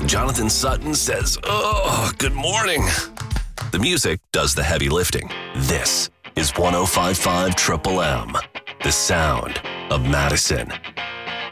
Jonathan Sutton says, "Oh, good morning." The music does the heavy lifting. This is 105.5 Triple M, the sound of Madison.